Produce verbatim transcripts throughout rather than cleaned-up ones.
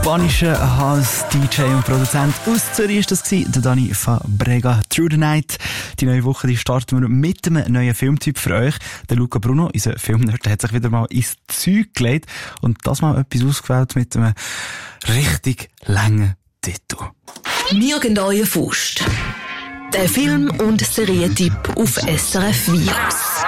spanischer House-D J und Produzent aus Zürich ist das gewesen, der Dani Fabrega. Through the Night. Die neue Woche, die starten wir mit einem neuen Filmtyp für euch. Der Luca Bruno, unser Filmnerd, hat sich wieder mal ins Zeug gelegt und das mal etwas ausgewählt mit einem richtig langen Titel. Nirgendwo Faust. Der Film- und Serientipp auf S R F Virus.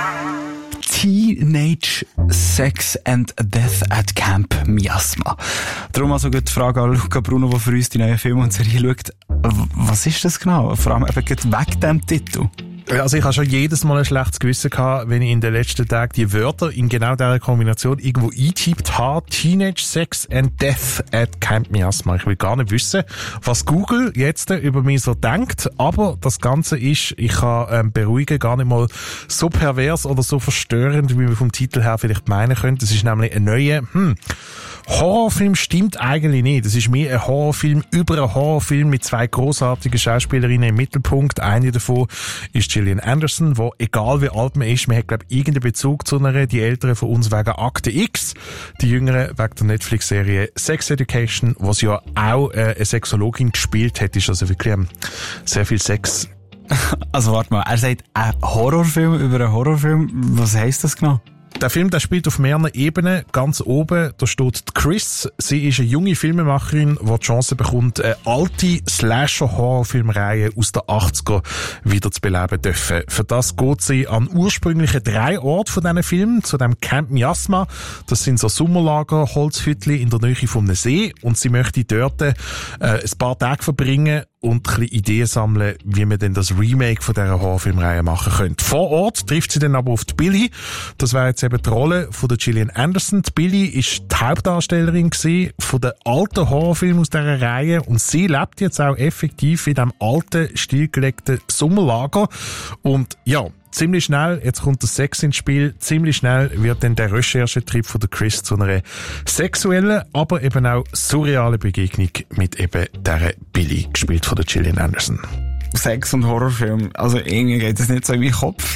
Teenage Sex and Death at Camp Miasma. Darum also die Frage an Luca Bruno, der für uns die neuen Filme und Serien schaut. Was ist das genau? Vor allem eben wegen dem Titel. Also ich habe schon jedes Mal ein schlechtes Gewissen gehabt, wenn ich in den letzten Tagen die Wörter in genau dieser Kombination irgendwo eingetippt habe. Teenage Sex and Death at Camp Miasma. Ich will gar nicht wissen, was Google jetzt über mich so denkt, aber das Ganze ist, ich kann ähm, beruhigen, gar nicht mal so pervers oder so verstörend, wie wir vom Titel her vielleicht meinen könnte. Es ist nämlich ein neuer, hm, Horrorfilm stimmt eigentlich nicht. Es ist mehr ein Horrorfilm über einen Horrorfilm mit zwei grossartigen Schauspielerinnen im Mittelpunkt. Eine davon ist Gillian Anderson, wo, egal wie alt man ist, man hat, glaube ich, irgendeinen Bezug zu einer, die Älteren von uns wegen Akte X, die Jüngeren wegen der Netflix-Serie Sex Education, wo sie ja auch äh, eine Sexologin gespielt hat, ist also wirklich ähm, sehr viel Sex. Also warte mal, er sagt ein Horrorfilm über einen Horrorfilm. Was heisst das genau? Der Film, der spielt auf mehreren Ebenen. Ganz oben, da steht Chris. Sie ist eine junge Filmemacherin, die die Chance bekommt, eine alte Slasher-Horrorfilmreihe aus den achtziger wieder zu beleben dürfen. Für das geht sie an ursprünglichen drei Orte von diesen Filmen, zu dem Camp Miasma. Das sind so Sommerlager, Holzhütli in der Nähe von einem See. Und sie möchte dort äh, ein paar Tage verbringen und ein bisschen Ideen sammeln, wie man denn das Remake von dieser Horrorfilmreihe machen könnte. Vor Ort trifft sie dann aber auf die Billy. Das wäre jetzt eben die Rolle von der Gillian Anderson. Die Billy ist die Hauptdarstellerin gewesen von den alten Horrorfilmen aus dieser Reihe und sie lebt jetzt auch effektiv in diesem alten, stillgelegten Sommerlager. Und ja, ziemlich schnell, jetzt kommt der Sex ins Spiel, ziemlich schnell wird dann der Recherchetrip von der Chris zu einer sexuellen, aber eben auch surrealen Begegnung mit eben dieser Billy, gespielt von der Gillian Anderson. Sex- und Horrorfilm. Also irgendwie geht es nicht so in meinen Kopf.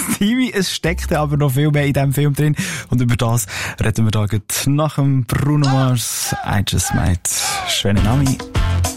Es steckt aber noch viel mehr in diesem Film drin. Und über das reden wir da nach dem Bruno Mars. I Just Might. Schönen Name.